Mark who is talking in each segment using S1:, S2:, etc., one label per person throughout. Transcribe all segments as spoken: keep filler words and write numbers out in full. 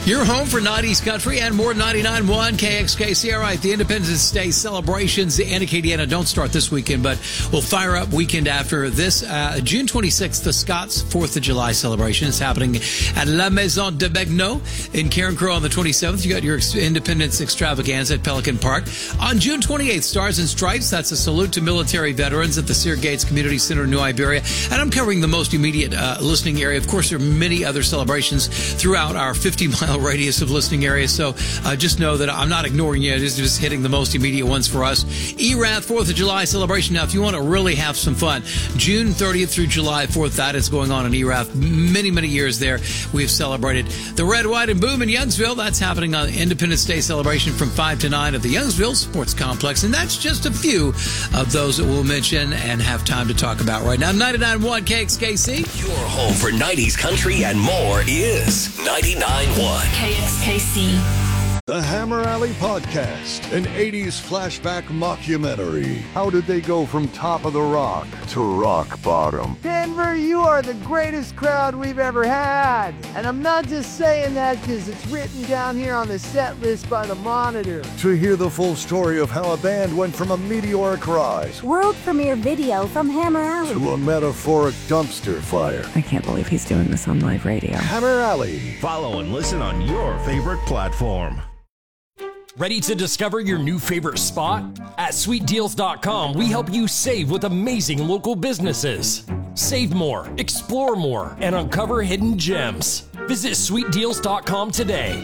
S1: Your home for nineties country and more. Ninety-nine point one K X K C. All right, the Independence Day celebrations in Acadiana don't start this weekend, but we'll fire up weekend after this. Uh, June twenty-sixth, the Scots fourth of July celebration is happening at La Maison de Begnaud in Carencro on the twenty-seventh. You got your Independence extravaganza at Pelican Park. On June twenty-eighth, Stars and Stripes. That's a salute to military veterans at the Sear Gates Community Center in New Iberia. And I'm covering the most immediate uh, listening area. Of course, there are many other celebrations throughout our fifty-mile radius of listening areas, so uh, just know that I'm not ignoring you. It's just hitting the most immediate ones for us. E R A Th fourth of July celebration. Now, if you want to really have some fun, June thirtieth through July fourth, that is going on in E R A Th. Many, many years there, we've celebrated the Red, White, and Boom in Youngsville. That's happening on Independence Day celebration from five to nine at the Youngsville Sports Complex, and that's just a few of those that we'll mention and have time to talk about right now. ninety-nine point one K X K C.
S2: Your home for nineties country and more is ninety-nine point one
S3: K X K C.
S4: The Hammer Alley Podcast, an eighties flashback mockumentary. How did they go from top of the rock to rock bottom?
S5: Denver, you are the greatest crowd we've ever had. And I'm not just saying that because it's written down here on the set list by the Monitor.
S4: To hear the full story of how a band went from a meteoric rise
S6: world premiere video from Hammer Alley
S4: to a metaphoric dumpster fire.
S7: I can't believe he's doing this on live radio.
S4: Hammer Alley.
S8: Follow and listen on your favorite platform.
S9: Ready to discover your new favorite spot? At sweet deals dot com, we help you save with amazing local businesses. Save more, explore more, and uncover hidden gems. Visit sweet deals dot com today.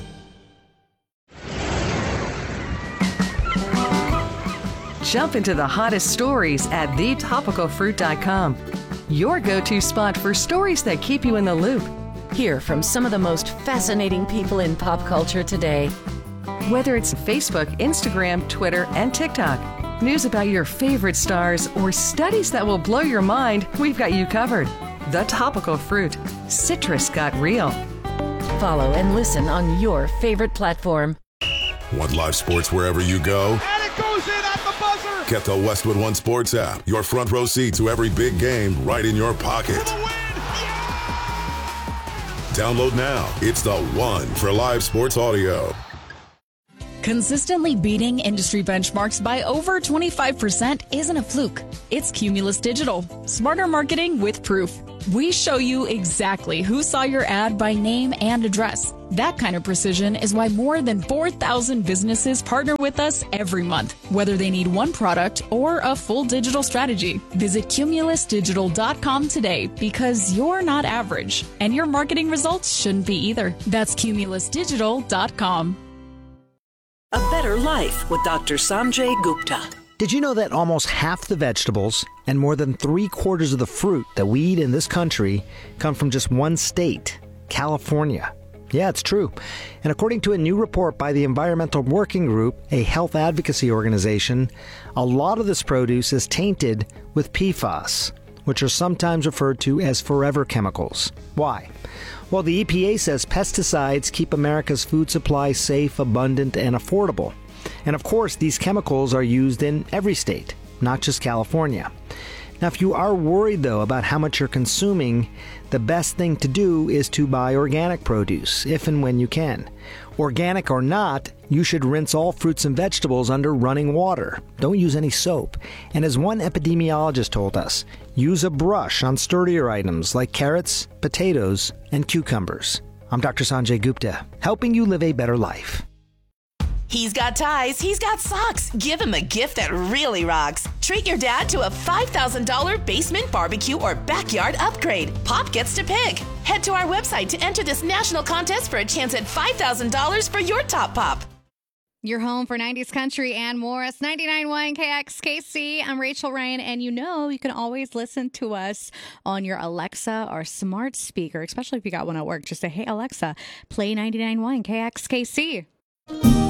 S7: Jump into the hottest stories at the topical fruit dot com. Your go-to spot for stories that keep you in the loop.
S3: Hear from some of the most fascinating people in pop culture today.
S7: Whether it's Facebook, Instagram, Twitter, and TikTok, news about your favorite stars, or studies that will blow your mind, we've got you covered. The Topical Fruit. Citrus got real.
S3: Follow and listen on your favorite platform.
S10: Want live sports wherever you go?
S11: And it goes in at the buzzer!
S10: Get the Westwood One Sports app. Your front row seat to every big game right in your pocket.
S11: For the win! Yeah!
S10: Download now. It's the one for live sports audio.
S12: Consistently beating industry benchmarks by over twenty-five percent isn't a fluke. It's Cumulus Digital. Smarter marketing with proof. We show you exactly who saw your ad by name and address. That kind of precision is why more than four thousand businesses partner with us every month, whether they need one product or a full digital strategy. Visit cumulus digital dot com today because you're not average, and your marketing results shouldn't be either. That's cumulus digital dot com.
S13: A Better Life with Doctor Sanjay Gupta.
S14: Did you know that almost half the vegetables and more than three quarters of the fruit that we eat in this country come from just one state, California? Yeah, it's true. And according to a new report by the Environmental Working Group, a health advocacy organization, a lot of this produce is tainted with P F A S, which are sometimes referred to as forever chemicals. Why? Well, the E P A says pesticides keep America's food supply safe, abundant, and affordable. And of course, these chemicals are used in every state, not just California. Now, if you are worried, though, about how much you're consuming, the best thing to do is to buy organic produce, if and when you can. Organic or not, you should rinse all fruits and vegetables under running water. Don't use any soap. And as one epidemiologist told us, use a brush on sturdier items like carrots, potatoes, and cucumbers. I'm Doctor Sanjay Gupta, helping you live a better life.
S15: He's got ties, he's got socks. Give him a gift that really rocks. Treat your dad to a five thousand dollars basement barbecue or backyard upgrade. Pop gets to pick. Head to our website to enter this national contest for a chance at five thousand dollars for your top pop.
S16: Your home for nineties country and more. It's ninety-nine point one K X K C. I'm Rachel Ryan, and you know you can always listen to us on your Alexa or smart speaker, especially if you got one at work. Just say, hey, Alexa, play ninety-nine point one K X K C.